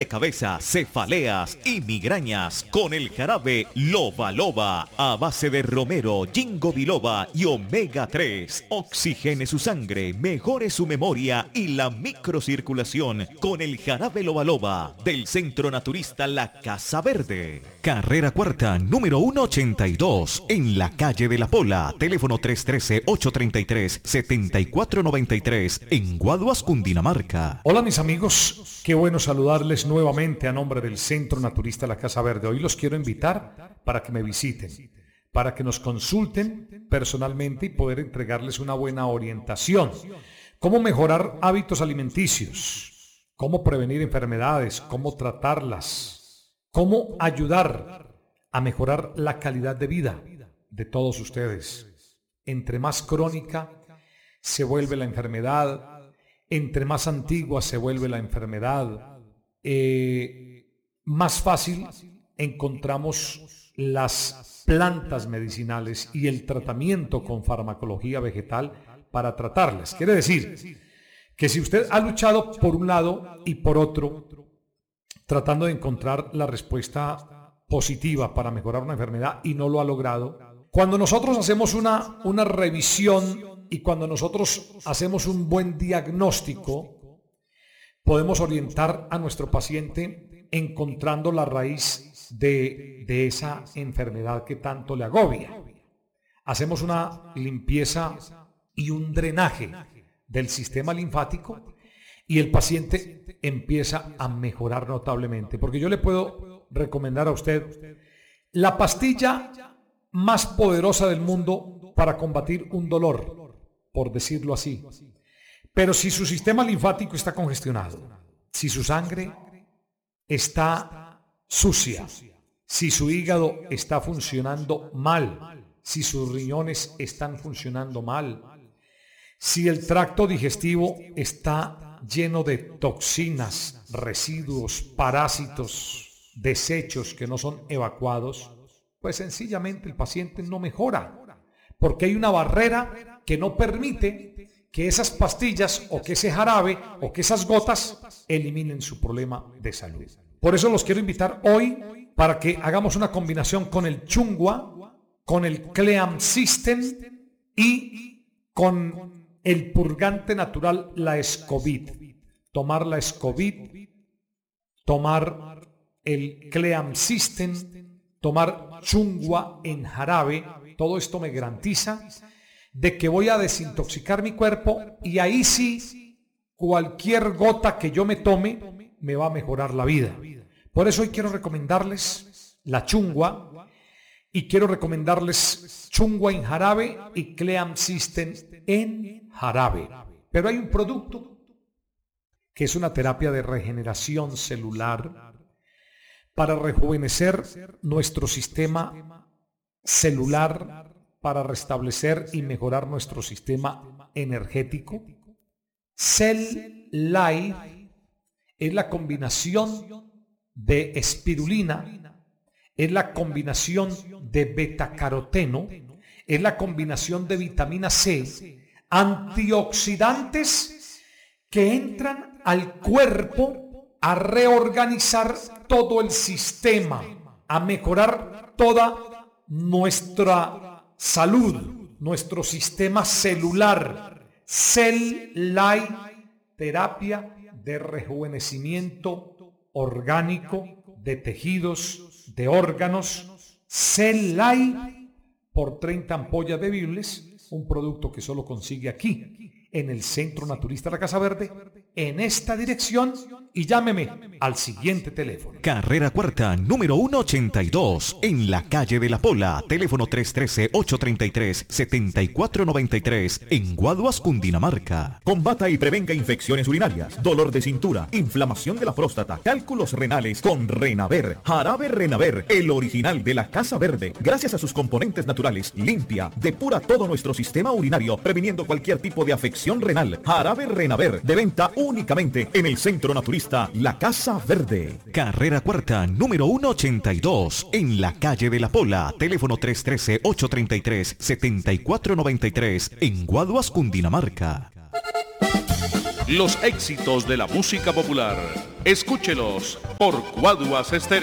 cabeza, cefaleas y migrañas con el jarabe Loba Loba a base de romero, ginkgo biloba y omega 3. Oxigene su sangre, mejore su memoria y la microcirculación con el jarabe Loba Loba del Centro Naturista La Casa Verde. Carrera Cuarta, número 182, en la calle de La Pola. Teléfono 313-833-7493 en Guaduas, Cundinamarca. Hola mis amigos, qué bueno saludarles nuevamente a nombre del Centro Naturista La Casa Verde. Hoy los quiero invitar para que me visiten, para que nos consulten personalmente y poder entregarles una buena orientación. Cómo mejorar hábitos alimenticios, cómo prevenir enfermedades, cómo tratarlas, cómo ayudar a mejorar la calidad de vida de todos ustedes. Entre más crónica se vuelve la enfermedad, entre más antigua se vuelve la enfermedad, más fácil encontramos las plantas medicinales y el tratamiento con farmacología vegetal para tratarlas. Quiere decir que si usted ha luchado por un lado y por otro, tratando de encontrar la respuesta positiva para mejorar una enfermedad y no lo ha logrado, cuando nosotros hacemos una revisión y cuando nosotros hacemos un buen diagnóstico, podemos orientar a nuestro paciente encontrando la raíz de esa enfermedad que tanto le agobia. Hacemos una limpieza y un drenaje del sistema linfático y el paciente empieza a mejorar notablemente. Porque yo le puedo recomendar a usted la pastilla más poderosa del mundo para combatir un dolor, por decirlo así. Pero si su sistema linfático está congestionado, si su sangre está sucia, si su hígado está funcionando mal, si sus riñones están funcionando mal, si el tracto digestivo está lleno de toxinas, residuos, parásitos, desechos que no son evacuados, pues sencillamente el paciente no mejora, porque hay una barrera que no permite que esas pastillas o que ese jarabe o que esas gotas eliminen su problema de salud. Por eso los quiero invitar hoy para que hagamos una combinación con el chungwa, con el Cleam System y con el purgante natural, la Escovit. Tomar la Escovit, tomar el Cleam System, tomar chungwa en jarabe, todo esto me garantiza de que voy a desintoxicar mi cuerpo y ahí sí, cualquier gota que yo me tome me va a mejorar la vida. Por eso hoy quiero recomendarles la chungwa y quiero recomendarles chungwa en jarabe y Cleam System en jarabe. Pero hay un producto que es una terapia de regeneración celular para rejuvenecer nuestro sistema celular, para restablecer y mejorar nuestro sistema energético. Cell Life es la combinación de espirulina, es la combinación de betacaroteno, es la combinación de vitamina C, antioxidantes que entran al cuerpo a reorganizar todo el sistema, a mejorar toda nuestra salud, nuestro sistema celular. Cell Life, terapia de rejuvenecimiento orgánico, de tejidos, de órganos. Cell Life por 30 ampollas bebibles, un producto que solo consigue aquí, en el Centro Naturista La Casa Verde, en esta dirección, y llámeme al siguiente teléfono. Carrera Cuarta, número 182, en la calle de La Pola. Teléfono 313-833-7493 en Guaduas, Cundinamarca. Combata y prevenga infecciones urinarias, dolor de cintura, inflamación de la próstata, cálculos renales con Renaver. Jarabe Renaver, el original de La Casa Verde. Gracias a sus componentes naturales, limpia, depura todo nuestro sistema urinario, previniendo cualquier tipo de afección renal. Jarabe Renaver, de venta únicamente en el Centro Naturista La Casa Verde. Carrera Cuarta, número 182, en la calle de La Pola. Teléfono 313-833-7493 en Guaduas, Cundinamarca. Los éxitos de la música popular Escúchelos por Guaduas Estéreo.